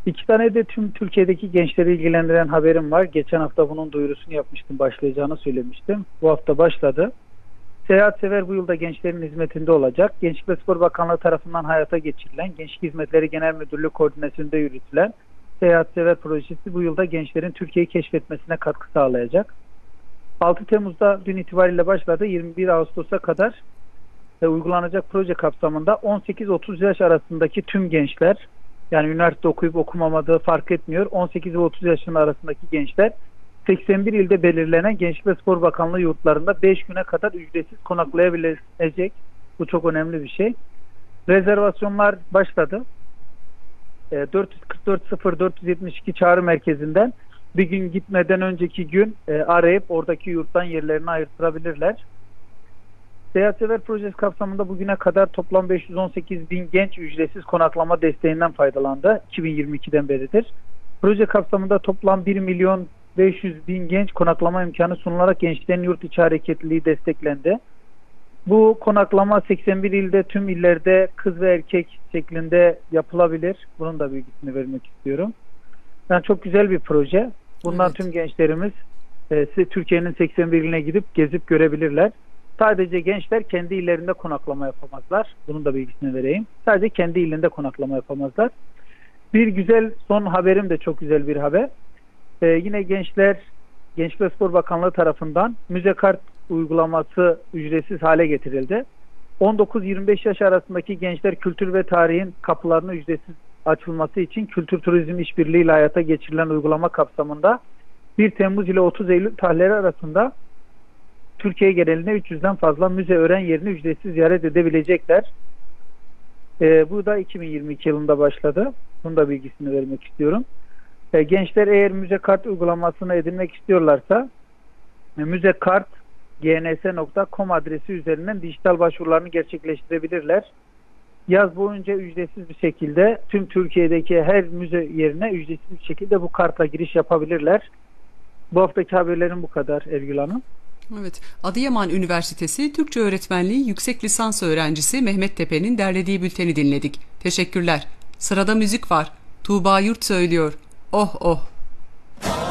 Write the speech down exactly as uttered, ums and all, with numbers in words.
İki tane de tüm Türkiye'deki gençleri ilgilendiren haberim var. Geçen hafta bunun duyurusunu yapmıştım, başlayacağını söylemiştim. Bu hafta başladı. Seyahatsever bu yılda gençlerin hizmetinde olacak. Gençlik ve Spor Bakanlığı tarafından hayata geçirilen, Gençlik Hizmetleri Genel Müdürlüğü koordinasyonunda yürütülen Seyahatsever projesi bu yılda gençlerin Türkiye'yi keşfetmesine katkı sağlayacak. altı Temmuz'da dün itibariyle başladı. yirmi bir Ağustos'a kadar e, uygulanacak proje kapsamında on sekiz otuz yaş arasındaki tüm gençler, yani üniversite okuyup okumamadığı fark etmiyor, on sekiz ve otuz yaşın arasındaki gençler seksen bir ilde belirlenen Gençlik ve Spor Bakanlığı yurtlarında beş güne kadar ücretsiz konaklayabilecek. Bu çok önemli bir şey. Rezervasyonlar başladı. E, dört yüz kırk dört sıfır dört yüz yetmiş iki çağrı merkezinden bir gün gitmeden önceki gün e, arayıp oradaki yurttan yerlerini ayırtırabilirler. Seyahatsever projesi kapsamında bugüne kadar toplam beş yüz on sekiz bin genç ücretsiz konaklama desteğinden faydalandı. iki bin yirmi ikiden beridir. Proje kapsamında toplam bir milyon beş yüz bin genç konaklama imkanı sunularak gençlerin yurt içi hareketliliği desteklendi. Bu konaklama seksen bir ilde, tüm illerde kız ve erkek şeklinde yapılabilir. Bunun da bilgisini vermek istiyorum. Yani çok güzel bir proje. Bundan evet. Tüm gençlerimiz e, Türkiye'nin seksen bir iline gidip gezip görebilirler. Sadece gençler kendi illerinde konaklama yapamazlar. Bunun da bilgisini vereyim. Sadece kendi ilinde konaklama yapamazlar. Bir güzel son haberim de çok güzel bir haber. Ee, yine gençler, Gençlik ve Spor Bakanlığı tarafından müze kart uygulaması ücretsiz hale getirildi. on dokuz yirmi beş yaş arasındaki gençler kültür ve tarihin kapılarını ücretsiz açılması için Kültür Turizm İşbirliği ile hayata geçirilen uygulama kapsamında bir Temmuz ile otuz Eylül tarihleri arasında Türkiye genelinde üç yüzden fazla müze öğren yerini ücretsiz ziyaret edebilecekler. Ee, bu da iki bin yirmi iki yılında başladı. Bunun da bilgisini vermek istiyorum. Ee, gençler eğer müze kart uygulamasını edinmek istiyorlarsa e, müzekart g n s nokta com adresi üzerinden dijital başvurularını gerçekleştirebilirler. Yaz boyunca ücretsiz bir şekilde tüm Türkiye'deki her müze yerine ücretsiz bir şekilde bu kartla giriş yapabilirler. Bu haftaki haberlerim bu kadar Ergül Hanım. Evet, Adıyaman Üniversitesi Türkçe Öğretmenliği Yüksek Lisans Öğrencisi Mehmet Tepe'nin derlediği bülteni dinledik. Teşekkürler. Sırada müzik var. Tuğba Yurt söylüyor. Oh oh.